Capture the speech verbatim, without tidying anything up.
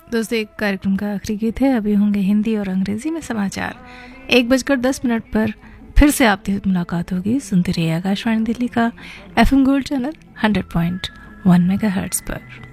दोस्तों, एक कार्यक्रम का आखिरी गीत है। अभी होंगे हिंदी और अंग्रेजी में समाचार। एक बजकर दस मिनट पर फिर से आपसे मुलाकात होगी। सुनते रहिए आकाशवाणी दिल्ली का F M gold channel hundred point one megahertz पर।